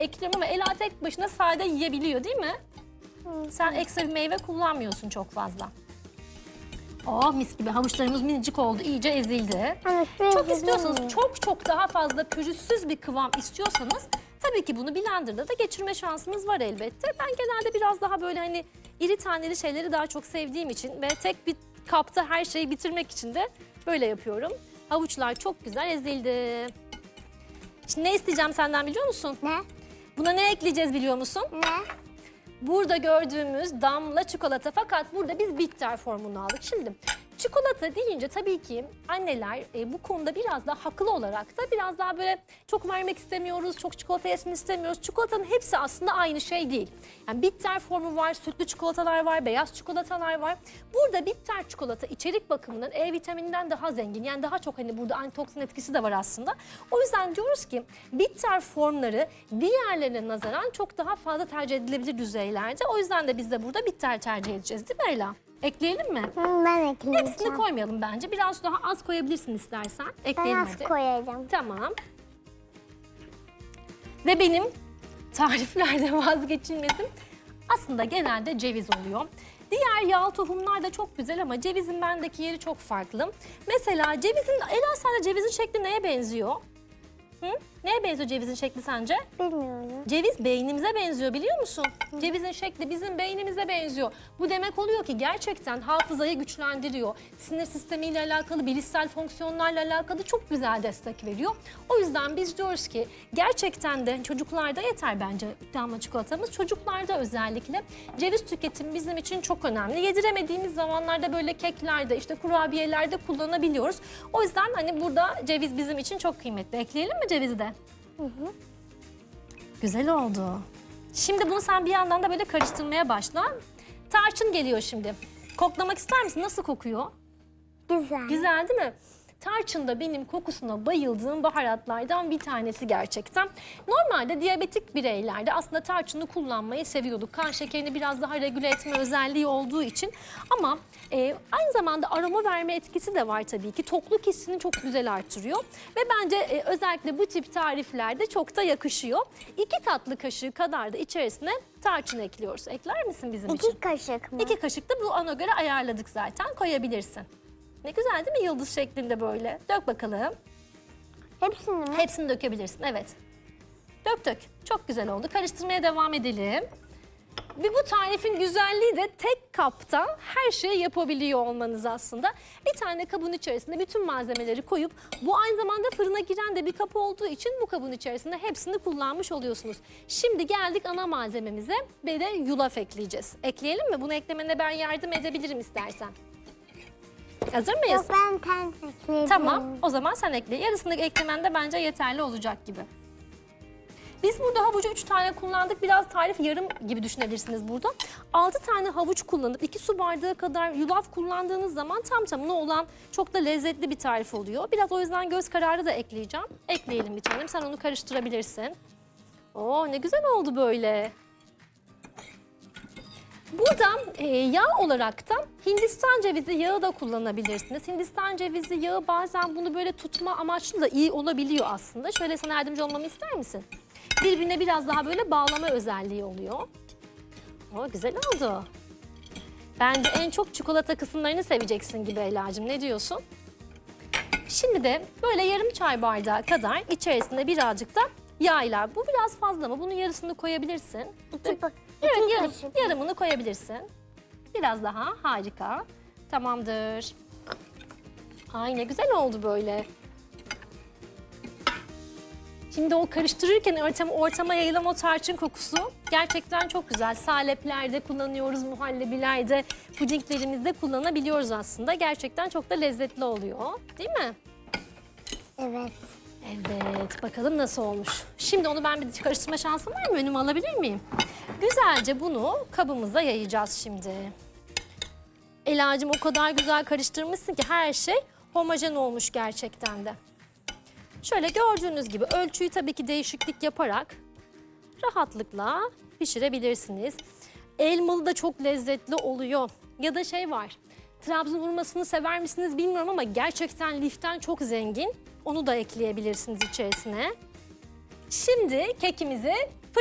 ekliyorum ama Ela tek başına sade yiyebiliyor değil mi? Sen ekstra bir meyve kullanmıyorsun çok fazla. Oh mis gibi havuçlarımız minicik oldu, iyice ezildi. Çok istiyorsanız çok daha fazla pürüzsüz bir kıvam istiyorsanız tabii ki bunu blenderda da geçirme şansımız var elbette. Ben genelde biraz daha böyle hani iri taneli şeyleri daha çok sevdiğim için ve tek bir kapta her şeyi bitirmek için de böyle yapıyorum. Havuçlar çok güzel ezildi. Şimdi ne isteyeceğim senden biliyor musun? Ne? Buna ne ekleyeceğiz biliyor musun? Ne? Burada gördüğümüz damla çikolata, fakat burada biz bitter formunu aldık. Şimdi çikolata deyince tabii ki anneler bu konuda biraz daha haklı olarak da biraz daha böyle çok vermek istemiyoruz, çok çikolata yesin istemiyoruz. Çikolatanın hepsi aslında aynı şey değil. Yani bitter formu var, sütlü çikolatalar var, beyaz çikolatalar var. Burada bitter çikolata içerik bakımından E vitamininden daha zengin. Yani daha çok hani burada antitoksin etkisi de var aslında. O yüzden diyoruz ki bitter formları diğerlerine nazaran çok daha fazla tercih edilebilir düzeylerde. O yüzden de biz de burada bitter tercih edeceğiz değil mi Ela? Ekleyelim mi? Ben ekleyeceğim. Hepsini koymayalım bence. Biraz daha az koyabilirsin istersen. Ekleyelim Ben az hadi. koyacağım. Tamam. Ve benim tariflerde vazgeçilmezim aslında genelde ceviz oluyor. Diğer yağ tohumlar da çok güzel ama cevizin bendeki yeri çok farklı. Mesela cevizin, Ela sence cevizin şekli neye benziyor? Hı? Neye benziyor cevizin şekli sence? Bilmiyorum. Ceviz beynimize benziyor biliyor musun? Cevizin şekli bizim beynimize benziyor. Bu demek oluyor ki gerçekten hafızayı güçlendiriyor. Sinir sistemiyle alakalı, bilişsel fonksiyonlarla alakalı çok güzel destek veriyor. O yüzden biz diyoruz ki gerçekten de çocuklarda yeter bence damla çikolatamız. Çocuklarda özellikle ceviz tüketimi bizim için çok önemli. Yediremediğimiz zamanlarda böyle keklerde, işte kurabiyelerde kullanabiliyoruz. O yüzden hani burada ceviz bizim için çok kıymetli. Ekleyelim mi cevizi de? Güzel oldu. Şimdi bunu sen bir yandan da böyle karıştırmaya başla. Tarçın geliyor şimdi. Koklamak ister misin? Nasıl kokuyor? Güzel. Güzel değil mi? Tarçın da benim kokusuna bayıldığım baharatlardan bir tanesi gerçekten. Normalde diyabetik bireylerde aslında tarçını kullanmayı seviyorduk. Kan şekerini biraz daha regüle etme özelliği olduğu için. Ama aynı zamanda aroma verme etkisi de var tabii ki. Tokluk hissini çok güzel artırıyor. Ve bence özellikle bu tip tariflerde çok da yakışıyor. 2 tatlı kaşığı kadar da içerisine tarçın ekliyoruz. Ekler misin bizim için? 2 kaşık mı? 2 kaşık da bu ona göre ayarladık zaten. Koyabilirsin. Ne güzel değil mi yıldız şeklinde böyle? Dök bakalım. Hepsini mi? Hepsini dökebilirsin, evet. Dök dök. Çok güzel oldu. Karıştırmaya devam edelim. Ve bu tarifin güzelliği de tek kapta her şeyi yapabiliyor olmanız aslında. Bir tane kabın içerisinde bütün malzemeleri koyup bu aynı zamanda fırına giren de bir kap olduğu için bu kabın içerisinde hepsini kullanmış oluyorsunuz. Şimdi geldik ana malzememize ve de yulaf ekleyeceğiz. Ekleyelim mi? Bunu eklemene ben yardım edebilirim istersen. Hazır mıyız? Yok, ben ekleyeceğim. Tamam, o zaman sen ekle. Yarısını eklemen de bence yeterli olacak gibi. Biz burada havucu 3 tane kullandık. Biraz tarif yarım gibi düşünebilirsiniz burada. 6 tane havuç kullanıp 2 su bardağı kadar yulaf kullandığınız zaman tam tamına olan çok da lezzetli bir tarif oluyor. Biraz o yüzden göz kararı da ekleyeceğim. Ekleyelim bir tanem. Sen onu karıştırabilirsin. Oo, ne güzel oldu böyle. Burada yağ olarak da Hindistan cevizi yağı da kullanabilirsiniz. Hindistan cevizi yağı bazen bunu böyle tutma amaçlı da iyi olabiliyor aslında. Şöyle sana yardımcı olmamı ister misin? Birbirine biraz daha böyle bağlama özelliği oluyor. O güzel oldu. Bence en çok çikolata kısımlarını seveceksin gibi Ela'cığım. Ne diyorsun? Şimdi de böyle yarım çay bardağı kadar içerisinde birazcık da yağ ile. Bu biraz fazla mı? Bunun yarısını koyabilirsin. Evet, yarımını koyabilirsin. Biraz daha, harika. Tamamdır. Ay ne güzel oldu böyle. Şimdi o karıştırırken ortama yayılan o tarçın kokusu gerçekten çok güzel. Saleplerde kullanıyoruz, muhallebilerde, pudinglerimizde kullanabiliyoruz aslında. Gerçekten çok da lezzetli oluyor, değil mi? Evet. Evet, bakalım nasıl olmuş. Şimdi onu ben bir karıştırma şansım var mı? Önüme alabilir miyim? Güzelce bunu kabımıza yayacağız şimdi. Ela'cığım o kadar güzel karıştırmışsın ki her şey homojen olmuş gerçekten de. Şöyle gördüğünüz gibi ölçüyü tabii ki değişiklik yaparak rahatlıkla pişirebilirsiniz. Elmalı da çok lezzetli oluyor. Ya da şey var, Trabzon hurmasını sever misiniz bilmiyorum ama gerçekten liften çok zengin. Onu da ekleyebilirsiniz içerisine. Şimdi kekimizi